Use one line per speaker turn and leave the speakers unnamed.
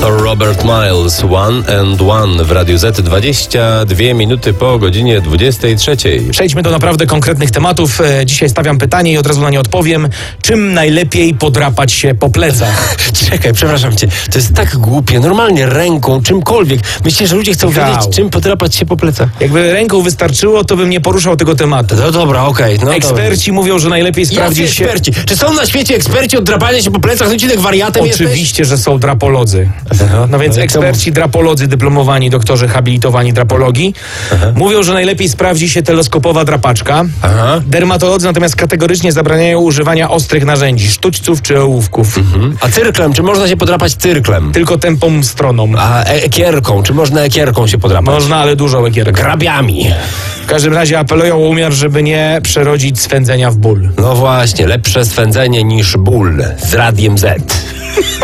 Robert Miles, One and One w Radiu Z, 22 minuty po godzinie 23.
Przejdźmy do naprawdę konkretnych tematów. Dzisiaj stawiam pytanie i od razu na nie odpowiem. Czym najlepiej podrapać się po plecach?
Czekaj, przepraszam cię, to jest tak głupie. Normalnie ręką, czymkolwiek. Myślisz, że ludzie chcą wiedzieć, czym podrapać się po plecach?
Jakby ręką wystarczyło, to bym nie poruszał tego tematu.
No dobra, okej. No
Eksperci mówią, że najlepiej sprawdzić się...
Eksperci? Czy są na świecie eksperci od drapania się po plecach? No ci tak wariatem
Oczywiście, że są drapolodzy. No więc eksperci drapolodzy, dyplomowani doktorzy habilitowani drapologii mówią, że najlepiej sprawdzi się teleskopowa drapaczka. Dermatolodzy natomiast kategorycznie zabraniają używania ostrych narzędzi, sztućców czy ołówków.
A cyrklem? Czy można się podrapać cyrklem?
Tylko tępą stroną.
A ekierką? Czy można ekierką się podrapać?
Można, ale dużo ekierek.
Grabiami.
W każdym razie apelują o umiar, żeby nie przerodzić swędzenia w ból.
No właśnie, lepsze swędzenie niż ból z Radiem Z.